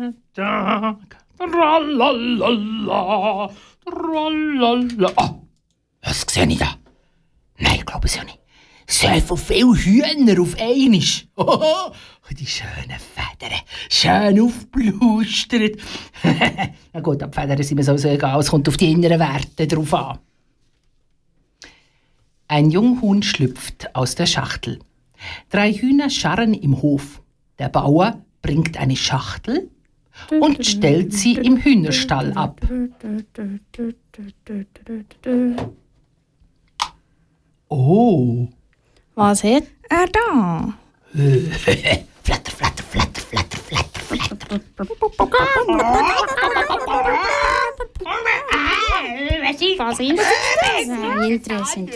Tag. Tralalala, tralala. Oh, was sehe ich da? Nein, ich glaube es ja nicht. So viele Hühner auf einmal. Oh, die schönen Federn, schön aufblustert. Na gut, die Federn sind mir so egal, es kommt auf die inneren Werte drauf an. Ein Junghuhn schlüpft aus der Schachtel. 3 Hühner scharren im Hof. Der Bauer bringt eine Schachtel und stellt sie im Hühnerstall ab. Oh. Was hat er da? Flatter, flatter, flatter, flatter, flatter, flatter. Was ist das? Interessant.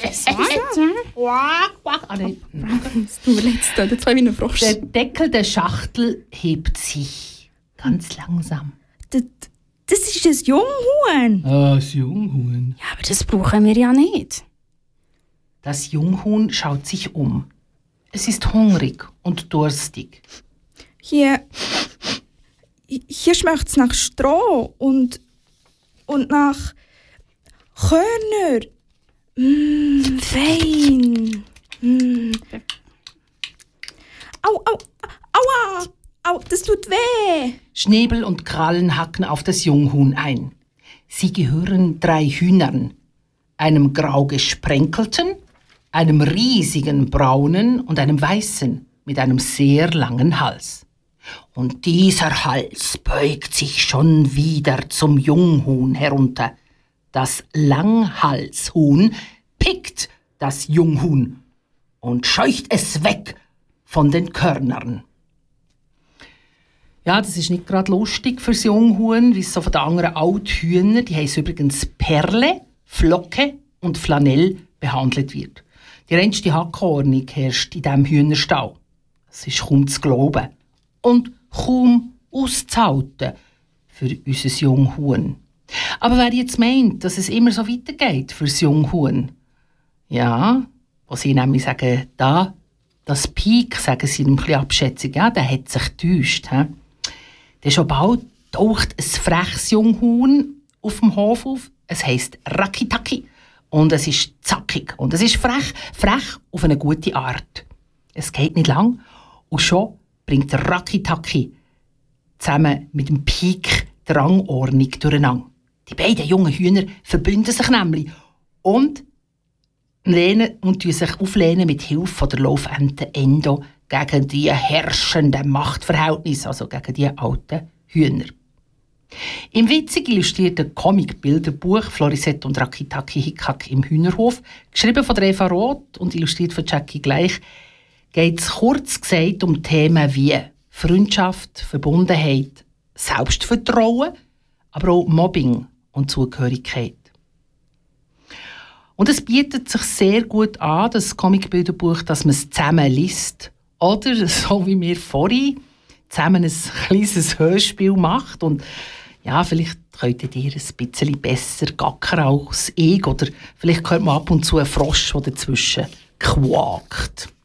Es tut mir leid, es tut jetzt wie ein Frosch. Der Deckel der Schachtel hebt sich ganz langsam. Das ist ein Junghuhn. Ah, das Junghuhn. Ja, aber das brauchen wir ja nicht. Das Junghuhn schaut sich um. Es ist hungrig und durstig. Hier schmeckt es nach Stroh und nach Körner. Fein. Au, das tut weh. Schnäbel und Krallen hacken auf das Junghuhn ein. Sie gehören 3 Hühnern. Einem grau gesprenkelten, einem riesigen braunen und einem weißen mit einem sehr langen Hals. Und dieser Hals beugt sich schon wieder zum Junghuhn herunter. Das Langhalshuhn pickt das Junghuhn und scheucht es weg von den Körnern. Ja, das ist nicht gerade lustig fürs Junghuhn, wie es so von den anderen Althühnern, die heissen übrigens Perle, Flocke und Flanell behandelt wird. Die reinste Hackordnung herrscht in diesem Hühnerstall. Das ist kaum zu glauben und kaum auszuhalten für unser Junghuhn. Aber wer jetzt meint, dass es immer so weitergeht für das Junghuhn, ja, wo sie nämlich sagen, da, das Peak, sagen sie ein bisschen abschätzig, ja, der hat sich getäuscht. Dann schon bald taucht ein freches Junghuhn auf dem Hof auf. Es heisst Rakitaki. Und es ist zackig. Und es ist frech auf eine gute Art. Es geht nicht lang. Und schon bringt der Rakitaki zusammen mit dem Pik die Rangordnung durcheinander. Die beiden jungen Hühner verbünden sich nämlich und sich auflehnen mit Hilfe der Laufente Endo gegen die herrschenden Machtverhältnisse, also gegen die alten Hühner. Im witzig illustrierten Comic-Bilderbuch «Florisette und Rakitaki Hickhack im Hühnerhof», geschrieben von Eva Roth und illustriert von Jackie Gleich, geht es kurz gesagt um Themen wie Freundschaft, Verbundenheit, Selbstvertrauen, aber auch Mobbing und Zugehörigkeit. Und es bietet sich sehr gut an, das Comic-Bilderbuch, dass man es zusammen liest oder, so wie wir vorhin, zusammen ein kleines Hörspiel macht. Und ja, vielleicht könntet ihr ein bisschen besser gackern als ich. Oder vielleicht hört man ab und zu einen Frosch, der dazwischen quakt.